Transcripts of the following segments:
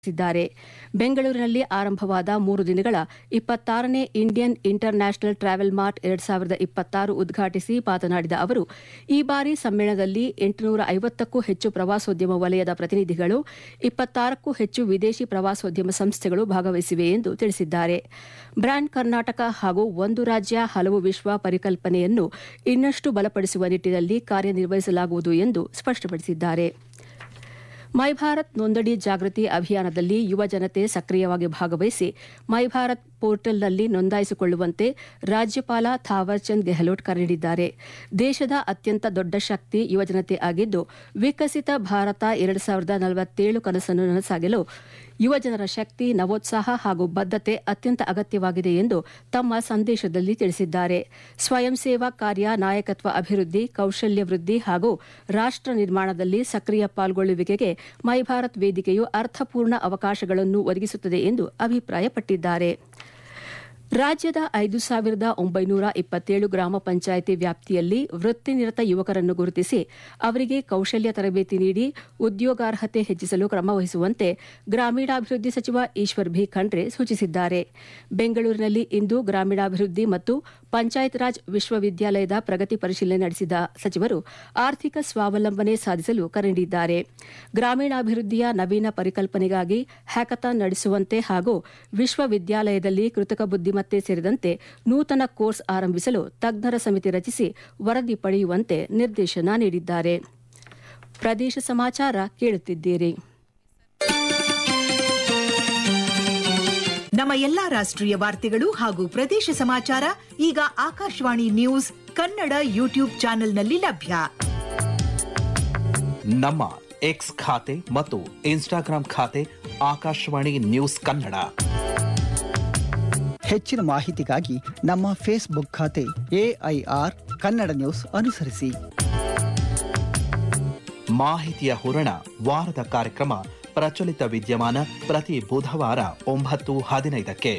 ಿದ್ದಾರೆ. ಬೆಂಗಳೂರಿನಲ್ಲಿ ಆರಂಭವಾದ 3 ದಿನಗಳ 26ನೇ Indian inter national travel mart 2026 ಉದ್ಘಾಟಿಸಿ ಮಾತನಾಡಿದ ಅವರು, ಈ ಬಾರಿ ಸಮ್ಮೇಳನದಲ್ಲಿ 850ಕ್ಕೂ ಹೆಚ್ಚು ಪ್ರವಾಸೋದ್ಯಮ ವಲಯದ ಪ್ರತಿನಿಧಿಗಳು, 26ಕ್ಕೂ ಹೆಚ್ಚು ವಿದೇಶಿ ಪ್ರವಾಸೋದ್ಯಮ ಸಂಸ್ಥೆಗಳು ಭಾಗವಹಿಸಿವೆ ಎಂದು ತಿಳಿಸಿದ್ದಾರೆ. ಬ್ರ್ಯಾಂಡ್ ಕರ್ನಾಟಕ ಹಾಗೂ ಒಂದು ರಾಜ್ಯ ಹಲವು ವಿಶ್ವ ಪರಿಕಲ್ಪನೆಯನ್ನು ಇನ್ನಷ್ಟು ಬಲಪಡಿಸುವ ನಿಟ್ಟಿನಲ್ಲಿ ಕಾರ್ಯನಿರ್ವಹಿಸಲಾಗುವುದು ಎಂದು ಸ್ಪಷ್ಟಪಡಿಸಿದ್ದಾರೆ. ಮೈ ಭಾರತ್ ನೋಂದಣಿ ಜಾಗೃತಿ ಅಭಿಯಾನದಲ್ಲಿ ಯುವ ಜನತೆ ಸಕ್ರಿಯವಾಗಿ ಭಾಗವಹಿಸಿ ಮೈ ಭಾರತ್ ಪೋರ್ಟಲ್ನಲ್ಲಿ ನೋಂದಾಯಿಸಿಕೊಳ್ಳುವಂತೆ ರಾಜ್ಯಪಾಲ ಥಾವರ್ಚಂದ್ ಗೆಹ್ಲೋಟ್ ಕರೆ ನೀಡಿದ್ದಾರೆ. ದೇಶದ ಅತ್ಯಂತ ದೊಡ್ಡ ಶಕ್ತಿ ಯುವಜನತೆ ಆಗಿದ್ದು, ವಿಕಸಿತ ಭಾರತ 2047 ಕನಸನ್ನು ನನಸಾಗಲು ಯುವಜನರ ಶಕ್ತಿ, ನವೋತ್ಸಾಹ ಹಾಗೂ ಬದ್ಧತೆ ಅತ್ಯಂತ ಅಗತ್ಯವಾಗಿದೆ ಎಂದು ತಮ್ಮ ಸಂದೇಶದಲ್ಲಿ ತಿಳಿಸಿದ್ದಾರೆ. ಸ್ವಯಂ ಸೇವಾ ಕಾರ್ಯ, ನಾಯಕತ್ವ ಅಭಿವೃದ್ಧಿ, ಕೌಶಲ್ಯ ವೃದ್ಧಿ ಹಾಗೂ ರಾಷ್ಟ್ರ ನಿರ್ಮಾಣದಲ್ಲಿ ಸಕ್ರಿಯ ಪಾಲ್ಗೊಳ್ಳುವಿಕೆಗೆ ಮೈ ಭಾರತ್ ವೇದಿಕೆಯು ಅರ್ಥಪೂರ್ಣ ಅವಕಾಶಗಳನ್ನು ಒದಗಿಸುತ್ತದೆ ಎಂದು ಅಭಿಪ್ರಾಯಪಟ್ಟಿದ್ದಾರೆ. ರಾಜ್ಯದ 5,927 ಗ್ರಾಮ ಪಂಚಾಯಿತಿ ವ್ಯಾಪ್ತಿಯಲ್ಲಿ ವೃತ್ತಿನಿರತ ಯುವಕರನ್ನು ಗುರುತಿಸಿ ಅವರಿಗೆ ಕೌಶಲ್ಯ ತರಬೇತಿ ನೀಡಿ ಉದ್ಯೋಗಾರ್ಹತೆ ಹೆಚ್ಚಿಸಲು ಕ್ರಮವಹಿಸುವಂತೆ ಗ್ರಾಮೀಣಾಭಿವೃದ್ಧಿ ಸಚಿವ ಈಶ್ವರ್ ಭಿ ಖಂಡ್ರೆ ಸೂಚಿಸಿದ್ದಾರೆ. ಬೆಂಗಳೂರಿನಲ್ಲಿ ಇಂದು ಗ್ರಾಮೀಣಾಭಿವೃದ್ಧಿ ಮತ್ತು ಪಂಚಾಯತ್ ರಾಜ್ ವಿಶ್ವವಿದ್ಯಾಲಯದ ಪ್ರಗತಿ ಪರಿಶೀಲನೆ ನಡೆಸಿದ ಸಚಿವರು ಆರ್ಥಿಕ ಸ್ವಾವಲಂಬನೆ ಸಾಧಿಸಲು ಕರೆ ನೀಡಿದ್ದಾರೆ. ಗ್ರಾಮೀಣಾಭಿವೃದ್ಧಿಯ ನವೀನ ಪರಿಕಲ್ಪನೆಗಾಗಿ ಹ್ಯಾಕಥಾನ್ ನಡೆಸುವಂತೆ ಹಾಗೂ ವಿಶ್ವವಿದ್ಯಾಲಯದಲ್ಲಿ ಕೃತಕ ಬುದ್ಧಿಮತ್ತೆ ಸೇರಿದಂತೆ ನೂತನ ಕೋರ್ಸ್ ಆರಂಭಿಸಲು ತಜ್ಞರ ಸಮಿತಿ ರಚಿಸಿ ವರದಿ ಪಡೆಯುವಂತೆ ನಿರ್ದೇಶನ ನೀಡಿದ್ದಾರೆ. ಪ್ರದೇಶ ಸಮಾಚಾರ ಕೇಳುತ್ತಿದ್ದೀರಿ. ನಮ್ಮ ಎಲ್ಲಾ ರಾಷ್ಟ್ರೀಯ ವಾರ್ತೆಗಳು ಹಾಗೂ ಪ್ರದೇಶ ಸಮಾಚಾರ ಈಗ ಆಕಾಶವಾಣಿ ನ್ಯೂಸ್ ಕನ್ನಡ ಯೂಟ್ಯೂಬ್ ಚಾನೆಲ್ನಲ್ಲಿ ಲಭ್ಯ. ನಮ್ಮ ಎಕ್ಸ್ ಖಾತೆ ಮತ್ತು ಇನ್ಸ್ಟಾಗ್ರಾಂ ಖಾತೆ ಆಕಾಶವಾಣಿ ನ್ಯೂಸ್ ಕನ್ನಡ. ಹೆಚ್ಚಿನ ಮಾಹಿತಿಗಾಗಿ ನಮ್ಮ ಫೇಸ್ಬುಕ್ ಖಾತೆ AIR ಕನ್ನಡ ನ್ಯೂಸ್ ಅನುಸರಿಸಿ. ಮಾಹಿತಿಯ ಹೂರಣ ವಾರದ ಕಾರ್ಯಕ್ರಮ ಪ್ರಚಲಿತ ವಿದ್ಯಮಾನ ಪ್ರತಿ ಬುಧವಾರ 9:15ಕ್ಕೆ.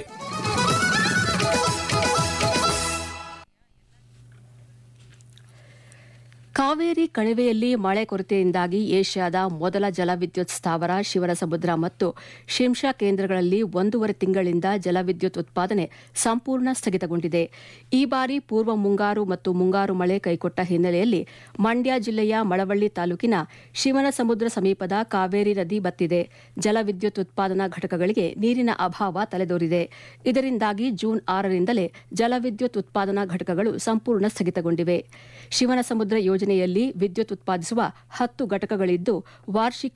ಕಾವೇರಿ ಕಣಿವೆಯಲ್ಲಿ ಮಳೆ ಕೊರತೆಯಿಂದಾಗಿ ಏಷ್ಯಾದ ಮೊದಲ ಜಲವಿದ್ಯುತ್ ಸ್ಥಾವರ ಶಿವನಸಮುದ್ರ ಮತ್ತು ಶಿಂಷಾ ಕೇಂದ್ರಗಳಲ್ಲಿ 1.5 ತಿಂಗಳಿಂದ ಜಲವಿದ್ಯುತ್ ಉತ್ಪಾದನೆ ಸಂಪೂರ್ಣ ಸ್ಥಗಿತಗೊಂಡಿದೆ. ಈ ಬಾರಿ ಪೂರ್ವ ಮುಂಗಾರು ಮತ್ತು ಮುಂಗಾರು ಮಳೆ ಕೈಕೊಟ್ಟ ಹಿನ್ನೆಲೆಯಲ್ಲಿ ಮಂಡ್ಯ ಜಿಲ್ಲೆಯ ಮಳವಳ್ಳಿ ತಾಲೂಕಿನ ಶಿವನಸಮುದ್ರ ಸಮೀಪದ ಕಾವೇರಿ ನದಿ ಬತ್ತಿದೆ. ಜಲವಿದ್ಯುತ್ ಉತ್ಪಾದನಾ ಘಟಕಗಳಿಗೆ ನೀರಿನ ಅಭಾವ ತಲೆದೋರಿದೆ. ಇದರಿಂದಾಗಿ ಜೂನ್ 6ರಿಂದಲೇ ಜಲವಿದ್ಯುತ್ ಉತ್ಪಾದನಾ ಘಟಕಗಳು ಸಂಪೂರ್ಣ ಸ್ಥಗಿತಗೊಂಡಿವೆ. ಶಿವನಸಮುದ್ರ ಯೋಜನೆಯಲ್ಲಿ ವಿದ್ಯುತ್ ಉತ್ಪಾದಿಸುವ 10 ಘಟಕಗಳಿದ್ದು ವಾರ್ಷಿಕ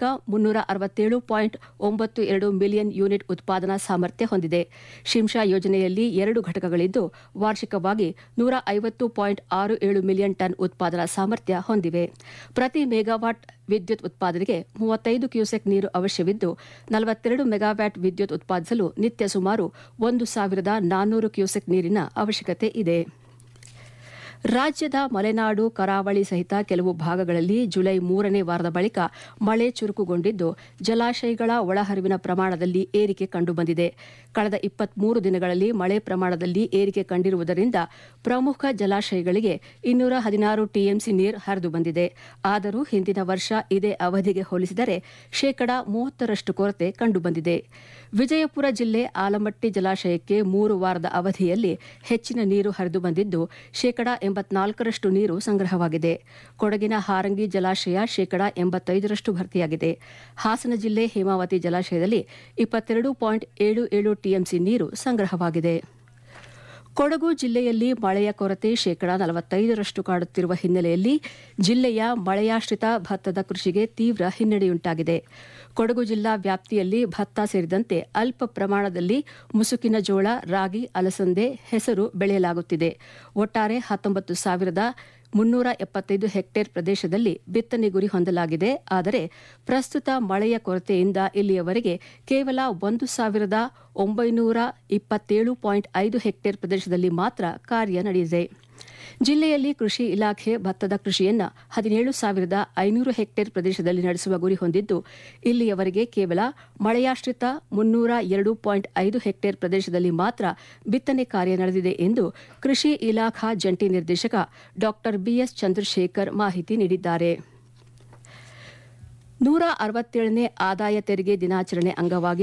367.92 ಮಿಲಿಯನ್ ಯೂನಿಟ್ ಉತ್ಪಾದನಾ ಸಾಮರ್ಥ್ಯ ಹೊಂದಿದೆ. ಶಿಂಷಾ ಯೋಜನೆಯಲ್ಲಿ 2 ಘಟಕಗಳಿದ್ದು ವಾರ್ಷಿಕವಾಗಿ 150.67 ಮಿಲಿಯನ್ ಟನ್ ಉತ್ಪಾದನಾ ಸಾಮರ್ಥ್ಯ ಹೊಂದಿವೆ. ಪ್ರತಿ ಮೆಗಾವಾಟ್ ವಿದ್ಯುತ್ ಉತ್ಪಾದನೆಗೆ 35 ಕ್ಯೂಸೆಕ್ ನೀರು ಅವಶ್ಯವಿದ್ದು 42 ಮೆಗಾವ್ಯಾಟ್ ವಿದ್ಯುತ್ ಉತ್ಪಾದಿಸಲು ನಿತ್ಯ ಸುಮಾರು 1,400 ಕ್ಯೂಸೆಕ್ ನೀರಿನ ಅವಶ್ಯಕತೆ ಇದೆ. ರಾಜ್ಯದ ಮಲೆನಾಡು, ಕರಾವಳಿ ಸಹಿತ ಕೆಲವು ಭಾಗಗಳಲ್ಲಿ ಜುಲೈ 3ನೇ ವಾರದ ಬಳಿಕ ಮಳೆ ಚುರುಕುಗೊಂಡಿದ್ದು ಜಲಾಶಯಗಳ ಒಳಹರಿವಿನ ಪ್ರಮಾಣದಲ್ಲಿ ಏರಿಕೆ ಕಂಡುಬಂದಿದೆ. ಕಳೆದ 23 ದಿನಗಳಲ್ಲಿ ಮಳೆ ಪ್ರಮಾಣದಲ್ಲಿ ಏರಿಕೆ ಕಂಡಿರುವುದರಿಂದ ಪ್ರಮುಖ ಜಲಾಶಯಗಳಿಗೆ 216 ಟಿಎಂಸಿ ನೀರು ಹರಿದು ಬಂದಿದೆ. ಆದರೂ ಹಿಂದಿನ ವರ್ಷ ಇದೇ ಅವಧಿಗೆ ಹೋಲಿಸಿದರೆ 30% ಕೊರತೆ ಕಂಡುಬಂದಿದೆ. ವಿಜಯಪುರ ಜಿಲ್ಲೆ ಆಲಮಟ್ಟಿ ಜಲಾಶಯಕ್ಕೆ 3 ವಾರದ ಅವಧಿಯಲ್ಲಿ ಹೆಚ್ಚಿನ ನೀರು ಹರಿದು ಬಂದಿದ್ದು 84% ನೀರು ಸಂಗ್ರಹವಾಗಿದೆ. ಕೊಡಗಿನ ಹಾರಂಗಿ ಜಲಾಶಯ 85% ಭರ್ತಿಯಾಗಿದೆ. ಹಾಸನ ಜಿಲ್ಲೆ ಹೇಮಾವತಿ ಜಲಾಶಯದಲ್ಲಿ 22.77 ಟಿಎಂಸಿ ನೀರು ಸಂಗ್ರಹವಾಗಿದೆ. ಕೊಡಗು ಜಿಲ್ಲೆಯಲ್ಲಿ ಮಳೆಯ ಕೊರತೆ 45% ಕಾಡುತ್ತಿರುವ ಹಿನ್ನೆಲೆಯಲ್ಲಿ ಜಿಲ್ಲೆಯ ಮಳೆಯಾಶ್ರಿತ ಭತ್ತದ ಕೃಷಿಗೆ ತೀವ್ರ ಹಿನ್ನಡೆಯುಂಟಾಗಿದೆ. ಕೊಡಗು ಜಿಲ್ಲಾ ವ್ಯಾಪ್ತಿಯಲ್ಲಿ ಭತ್ತ ಸೇರಿದಂತೆ ಅಲ್ಪ ಪ್ರಮಾಣದಲ್ಲಿ ಮುಸುಕಿನ ಜೋಳ, ರಾಗಿ, ಅಲಸಂದೆ, ಹೆಸರು ಬೆಳೆಯಲಾಗುತ್ತಿದೆ. ಒಟ್ಟಾರೆ 19,375 ಹೆಕ್ಟೇರ್ ಪ್ರದೇಶದಲ್ಲಿ ಬಿತ್ತನೆ ಗುರಿ ಹೊಂದಲಾಗಿದೆ. ಆದರೆ ಪ್ರಸ್ತುತ ಮಳೆಯ ಕೊರತೆಯಿಂದ ಇಲ್ಲಿಯವರೆಗೆ ಕೇವಲ 1,927.5 ಹೆಕ್ಟೇರ್ ಪ್ರದೇಶದಲ್ಲಿ ಮಾತ್ರ ಕಾರ್ಯ ನಡೆದಿದೆ. ಜಿಲ್ಲೆಯಲ್ಲಿ ಕೃಷಿ ಇಲಾಖೆ ಭತ್ತದ ಕೃಷಿಯನ್ನು 17,500 ಹೆಕ್ಟೇರ್ ಪ್ರದೇಶದಲ್ಲಿ ನಡೆಸುವ ಗುರಿ ಹೊಂದಿದ್ದು ಇಲ್ಲಿಯವರೆಗೆ ಕೇವಲ ಮಳೆಯಾಶ್ರಿತ 302.5 ಹೆಕ್ಟೇರ್ ಪ್ರದೇಶದಲ್ಲಿ ಮಾತ್ರ ಬಿತ್ತನೆ ಕಾರ್ಯ ನಡೆದಿದೆ ಎಂದು ಕೃಷಿ ಇಲಾಖಾ ಜಂಟಿ ನಿರ್ದೇಶಕ ಡಾ BS ಚಂದ್ರಶೇಖರ್ ಮಾಹಿತಿ ನೀಡಿದ್ದಾರೆ. 167ನೇ ಆದಾಯ ತೆರಿಗೆ ದಿನಾಚರಣೆ ಅಂಗವಾಗಿ